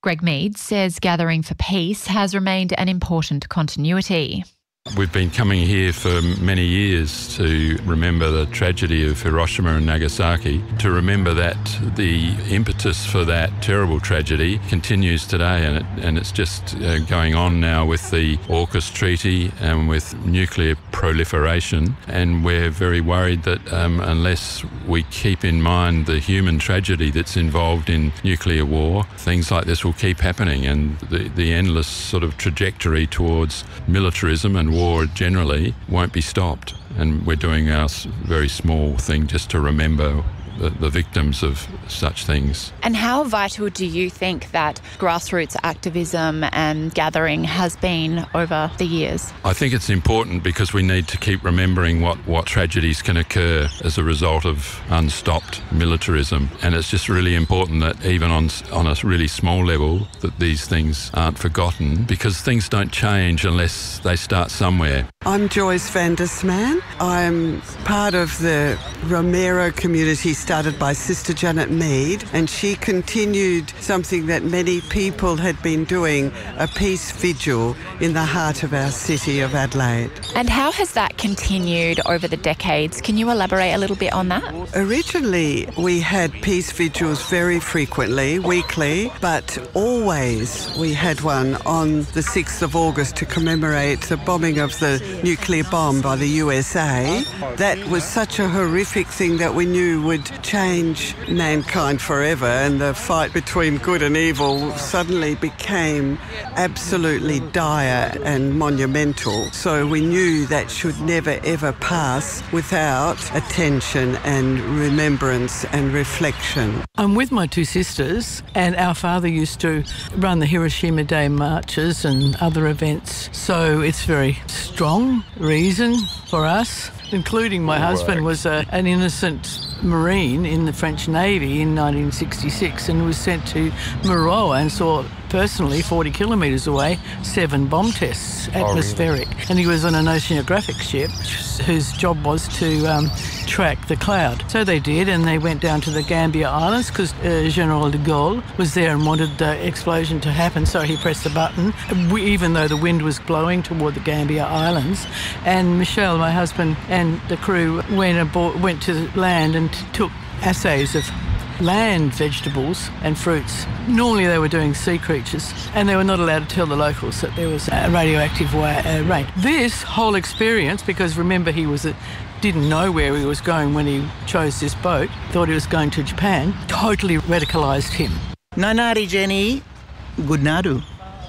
Greg Mead says gathering for peace has remained an important continuity. We've been coming here for many years to remember the tragedy of Hiroshima and Nagasaki, to remember that the impetus for that terrible tragedy continues today, and it's just going on now with the AUKUS treaty and with nuclear proliferation, and we're very worried that unless we keep in mind the human tragedy that's involved in nuclear war, things like this will keep happening, and the endless sort of trajectory towards militarism and war generally won't be stopped. And we're doing our very small thing just to remember the victims of such things. And how vital do you think that grassroots activism and gathering has been over the years? I think it's important because we need to keep remembering what tragedies can occur as a result of unstopped militarism. And it's just really important that even on a really small level that these things aren't forgotten, because things don't change unless they start somewhere. I'm Joyce van der Sman. I'm part of the Romero community started by Sister Janet Mead, and she continued something that many people had been doing, a peace vigil in the heart of our city of Adelaide. And how has that continued over the decades? Can you elaborate a little bit on that? Originally, we had peace vigils very frequently, weekly, but always we had one on the 6th of August to commemorate the bombing of the nuclear bomb by the USA. That was such a horrific thing that we knew would change mankind forever, and the fight between good and evil suddenly became absolutely dire and monumental. So we knew that should never ever pass without attention and remembrance and reflection. I'm with my two sisters, and our father used to run the Hiroshima Day marches and other events, so it's very strong reason for us, including my husband was an innocent Marine in the French Navy in 1966 and was sent to Mururoa and saw personally 40 kilometres away 7 bomb tests, atmospheric. Really? And he was on an oceanographic ship whose job was to track the cloud. So they did, and they went down to the Gambier Islands because General de Gaulle was there and wanted the explosion to happen, so he pressed the button, even though the wind was blowing toward the Gambier Islands. And Michelle, my husband, and the crew went to land and took assays of land vegetables and fruits. Normally they were doing sea creatures, and they were not allowed to tell the locals that there was a radioactive rain. This whole experience, because remember didn't know where he was going when he chose this boat, thought he was going to Japan, totally radicalised him. Nanari Jenny Gudnadu.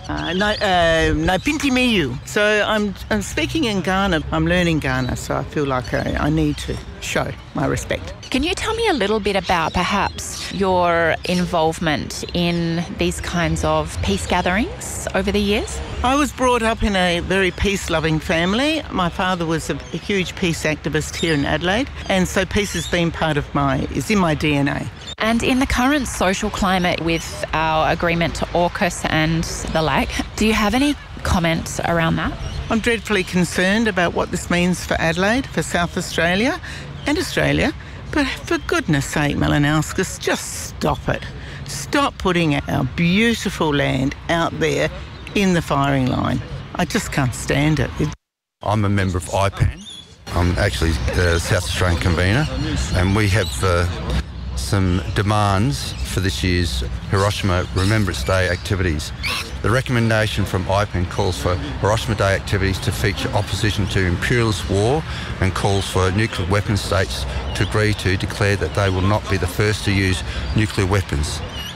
No Pinti Miyu. So I'm speaking in Ghana. I'm learning Ghana, so I feel like I need to show my respect. Can you tell me a little bit about perhaps your involvement in these kinds of peace gatherings over the years? I was brought up in a very peace-loving family. My father was a huge peace activist here in Adelaide, and so peace has been is in my DNA. And in the current social climate with our agreement to AUKUS and the like, do you have any comments around that? I'm dreadfully concerned about what this means for Adelaide, for South Australia and Australia. But for goodness sake, Malinauskas, just stop it. Stop putting our beautiful land out there in the firing line. I just can't stand it. I'm a member of IPAN. I'm actually the South Australian convener, and we have some demands for this year's Hiroshima Remembrance Day activities. The recommendation from IPAN calls for Hiroshima Day activities to feature opposition to imperialist war and calls for nuclear weapon states to agree to declare that they will not be the first to use nuclear weapons.